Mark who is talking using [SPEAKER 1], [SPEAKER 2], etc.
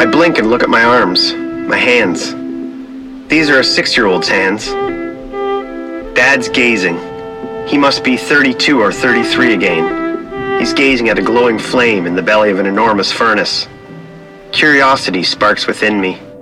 [SPEAKER 1] I blink and look at my arms, my hands. These are a 6-year-old's hands. Dad's gazing. He must be 32 or 33 again. He's gazing at a glowing flame in the belly of an enormous furnace. Curiosity sparks within me.